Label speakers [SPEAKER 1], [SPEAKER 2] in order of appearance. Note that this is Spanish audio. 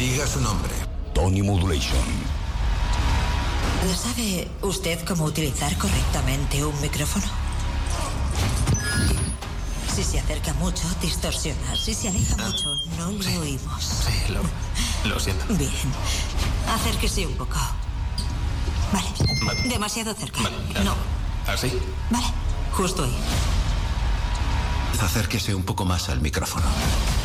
[SPEAKER 1] Diga su nombre.
[SPEAKER 2] Tony Modulation.
[SPEAKER 3] ¿Sabe usted cómo utilizar correctamente un micrófono? Si se acerca mucho, distorsiona. Si se aleja mucho, no lo oímos.
[SPEAKER 1] Sí, lo siento.
[SPEAKER 3] Bien. Acérquese un poco. Vale. Demasiado cerca.
[SPEAKER 1] Vale, claro.
[SPEAKER 3] No.
[SPEAKER 1] ¿Así?
[SPEAKER 3] Vale. Justo ahí.
[SPEAKER 1] Acérquese un poco más al micrófono.